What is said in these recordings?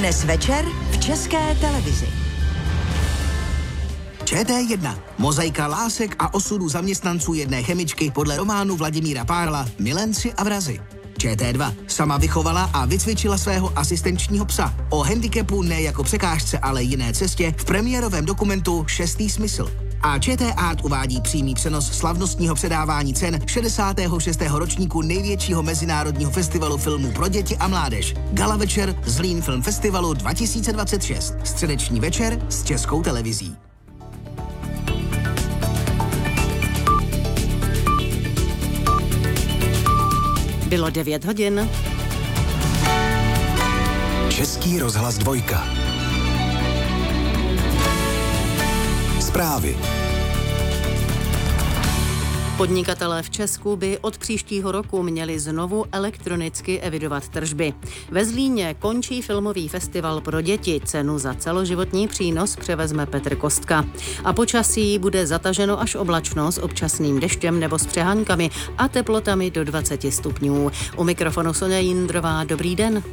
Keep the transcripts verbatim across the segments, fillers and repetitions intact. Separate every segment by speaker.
Speaker 1: Dnes večer v České televizi.
Speaker 2: Č T jedna. Mozaika lásek a osudů zaměstnanců jedné chemičky podle románu Vladimíra Párla Milenci a vrazi. Č T dva. Sama vychovala a vycvičila svého asistenčního psa. O handicapu ne jako překážce, ale jiné cestě v premiérovém dokumentu Šestý smysl. A Č T Art uvádí přímý přenos slavnostního předávání cen šedesátého šestého ročníku největšího mezinárodního festivalu filmů pro děti a mládež. Gala večer Zlín Film Festivalu dva tisíce dvacet šest. Středeční večer s Českou televizí.
Speaker 3: Bylo devět hodin.
Speaker 4: Český rozhlas dvojka. Zprávy.
Speaker 3: Podnikatelé v Česku by od příštího roku měli znovu elektronicky evidovat tržby. Ve Zlíně končí filmový festival pro děti. Cenu za celoživotní přínos převezme Petr Kostka. A počasí bude zataženo až oblačno s občasným deštěm nebo s přehánkami a teplotami do dvacet stupňů. U mikrofonu Soňa Jindrová, dobrý den.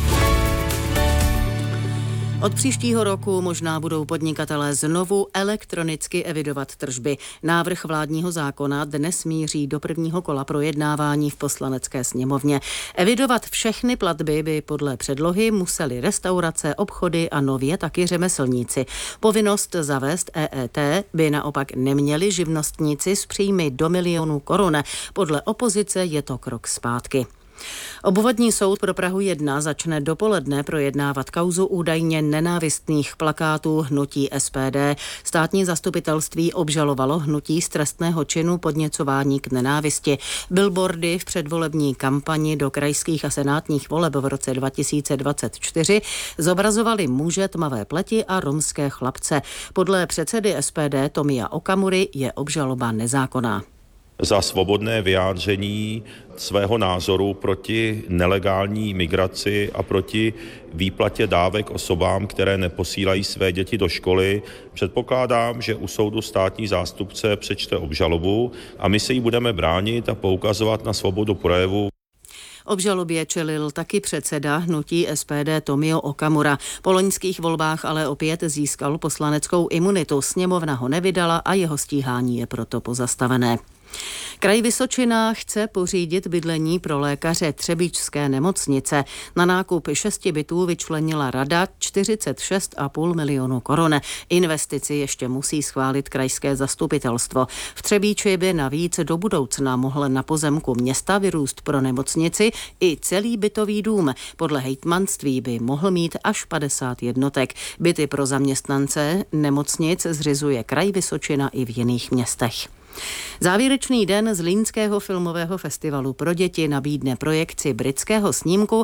Speaker 3: Od příštího roku možná budou podnikatelé znovu elektronicky evidovat tržby. Návrh vládního zákona dnes míří do prvního kola projednávání v Poslanecké sněmovně. Evidovat všechny platby by podle předlohy museli restaurace, obchody a nově taky řemeslníci. Povinnost zavést E E T by naopak neměli živnostníci s příjmy do milionů korun. Podle opozice je to krok zpátky. Obvodní soud pro Prahu jedna začne dopoledne projednávat kauzu údajně nenávistných plakátů hnutí S P D. Státní zastupitelství obžalovalo hnutí z trestného činu podněcování k nenávisti. Billboardy v předvolební kampani do krajských a senátních voleb v roce dva tisíce dvacet čtyři zobrazovaly muže tmavé pleti a romské chlapce. Podle předsedy S P D Tomia Okamury je obžaloba nezákonná.
Speaker 5: Za svobodné vyjádření svého názoru proti nelegální migraci a proti výplatě dávek osobám, které neposílají své děti do školy. Předpokládám, že u soudu státní zástupce přečte obžalobu a my se jí budeme bránit a poukazovat na svobodu projevu.
Speaker 3: Obžalobě čelil taky předseda hnutí S P D Tomio Okamura. Po loňských volbách ale opět získal poslaneckou imunitu. Sněmovna ho nevydala a jeho stíhání je proto pozastavené. Kraj Vysočina chce pořídit bydlení pro lékaře třebíčské nemocnice. Na nákup šesti bytů vyčlenila rada čtyřicet šest a půl milionu korun. Investici ještě musí schválit krajské zastupitelstvo. V Třebíči by navíc do budoucna mohl na pozemku města vyrůst pro nemocnici i celý bytový dům. Podle hejtmanství by mohl mít až padesát jednotek. Byty pro zaměstnance nemocnic zřizuje kraj Vysočina i v jiných městech. Závěrečný den Zlínského filmového festivalu pro děti nabídne projekci britského snímku